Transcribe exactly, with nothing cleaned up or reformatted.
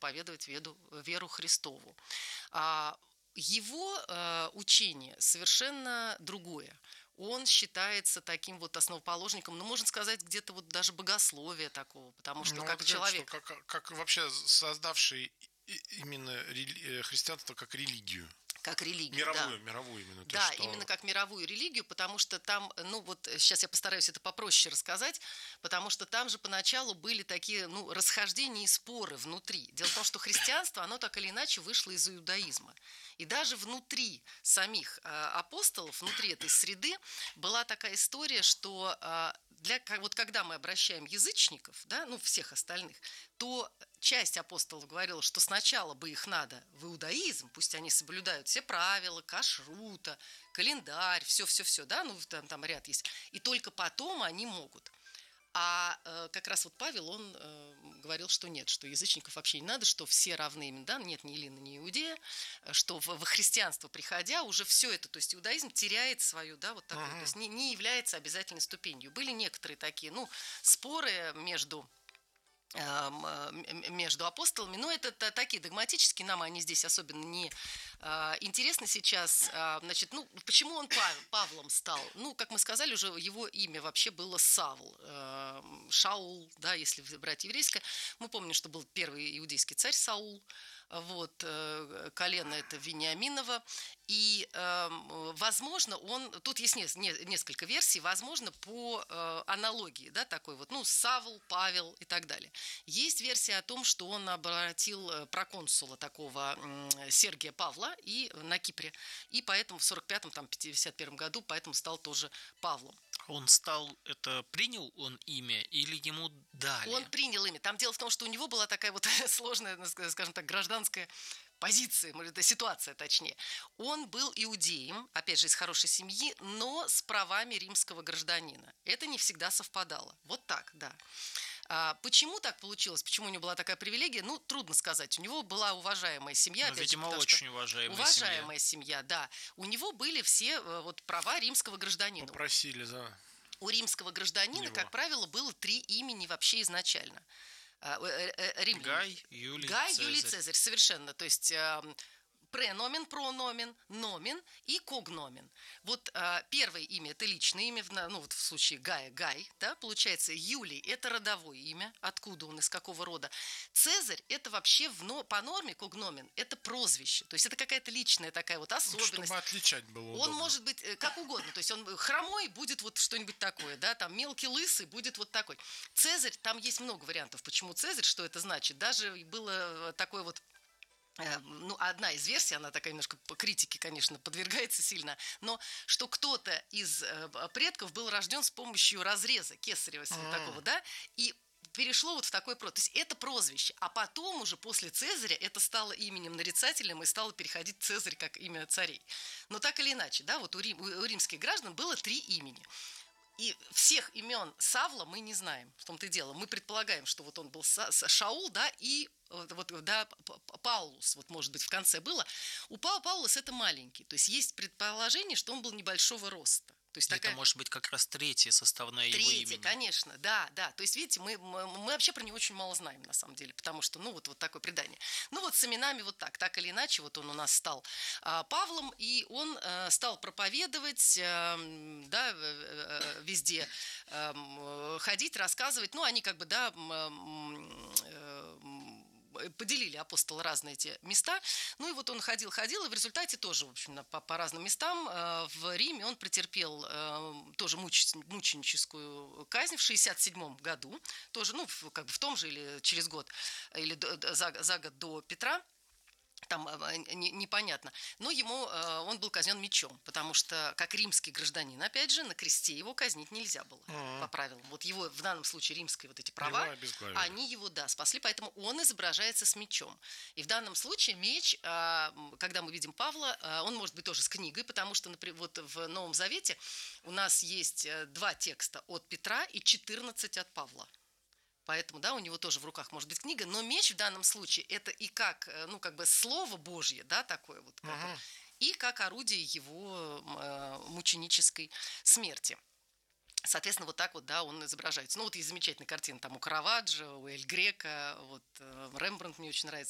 проповедовать веду, веру Христову. А его э, учение совершенно другое. Он считается таким вот основоположником, ну, можно сказать, где-то вот даже богословия такого, потому что Ну, как вот человек... Что, как, как вообще создавший именно христианство как религию. Как религию, мировую, да. Мировую именно. Да, то, что... именно как мировую религию, потому что там, ну вот сейчас я постараюсь это попроще рассказать, потому что там же поначалу были такие, ну, расхождения и споры внутри. Дело в том, что христианство, оно так или иначе вышло из иудаизма. И даже внутри самих э, апостолов, внутри этой среды была такая история, что э, для, как, вот когда мы обращаем язычников, да, ну всех остальных, то часть апостолов говорила, что сначала бы их надо в иудаизм, пусть они соблюдают все правила, кашрута, календарь, все-все-все, да, ну там, там ряд есть, и только потом они могут. А э, как раз вот Павел, он э, говорил, что нет, что язычников вообще не надо, что все равны им, да, нет ни Илина, ни Иудея, что в, во христианство приходя уже все это, то есть иудаизм теряет свою, да, вот такую, uh-huh. то есть не, не является обязательной ступенью. Были некоторые такие, ну, споры между... между апостолами, но это такие догматические, нам они здесь особенно не э, интересны сейчас. Значит, ну, почему он Пав, Павлом стал? Ну, как мы сказали, уже его имя вообще было Савл, э, Шаул, да, если брать еврейское. Мы помним, что был первый иудейский царь Саул, вот, э, колено это Вениаминово, и, э, возможно, он, тут есть не, не, несколько версий, возможно, по э, аналогии, да, такой вот, ну, Савл, Павел и так далее. Есть версия о том, что он обратил проконсула такого э, Сергия Павла и, на Кипре, и поэтому в сорок пятом, там, пятьдесят первом году, поэтому стал тоже Павлом. Он стал, это принял он имя или ему дали? Он принял имя. Там дело в том, что у него была такая вот сложная, скажем так, гражданская позиция, может, это ситуация точнее. Он был иудеем, опять же, из хорошей семьи, но с правами римского гражданина. Это не всегда совпадало. Вот так, да. А почему так получилось? Почему у него была такая привилегия? Ну, трудно сказать. У него была уважаемая семья. Ну, видимо, же, очень уважаемая, уважаемая семья. семья, да. У него были все вот права римского гражданина. Попросили, да. У римского гражданина, Него. как правило, было три имени вообще изначально. Римляне. Гай, Юлий, Гай, Цезарь. Юлий, Цезарь, совершенно. То есть преномен, прономен, номен и когномен. Вот а, первое имя – это личное имя, ну вот в случае Гая – Гай, да, получается. Юлий – это родовое имя, откуда он, из какого рода. Цезарь – это вообще в, но, по норме когномен, это прозвище, то есть это какая-то личная такая вот особенность. Чтобы отличать было удобно. Он может быть как угодно, то есть он хромой будет вот что-нибудь такое, да, там мелкий лысый будет вот такой. Цезарь, там есть много вариантов, почему Цезарь, что это значит. Даже было такое вот, ну, одна из версий, она такая немножко по критике, конечно, подвергается сильно, но что кто-то из предков был рожден с помощью разреза кесарева, mm. такого, да, и перешло вот в такой прозвище. То есть это прозвище. А потом уже после Цезаря это стало именем нарицательным и стало переходить Цезарь как имя царей. Но так или иначе, да, вот у, рим, у римских граждан было три имени. И всех имен Савла мы не знаем, в том-то и дело. Мы предполагаем, что вот он был Шаул, да, и вот, да, Паулус, вот, может быть, в конце было. У Пау Паулус это маленький, то есть есть предположение, что он был небольшого роста. То есть это такая... может быть как раз третья составная третья, его имени. Третья, конечно, да, да. То есть, видите, мы, мы, мы вообще про него очень мало знаем, на самом деле, потому что, ну, вот, вот такое предание. Ну, вот с именами вот так, так или иначе, вот он у нас стал а, Павлом, и он а, стал проповедовать, а, да, везде а, ходить, рассказывать. Ну, они как бы, да, поделили апостолы разные эти места. Ну и вот он ходил-ходил, и в результате тоже, в общем, по, по разным местам э, в Риме он претерпел э, тоже муч, мученическую казнь в шестьдесят седьмом году, тоже, ну, в, как бы в том же или через год, или до, за, за год до Петра. Там не, непонятно. Но ему, он был казнен мечом, потому что, как римский гражданин, опять же, на кресте его казнить нельзя было, uh-huh. по правилам. Вот его, в данном случае, римские вот эти права, они его, да, спасли, поэтому он изображается с мечом. И в данном случае меч, когда мы видим Павла, он может быть тоже с книгой, потому что, например, вот в Новом Завете у нас есть два текста от Петра и четырнадцать от Павла. Поэтому, да, у него тоже в руках может быть книга, но меч в данном случае это и как, ну, как бы слово Божье, да, такое вот, как uh-huh. и как орудие его э, мученической смерти. Соответственно, вот так вот, да, он изображается. Ну, вот есть замечательная картина там у Караваджо, у Эль Грека, вот Рембрандт мне очень нравится.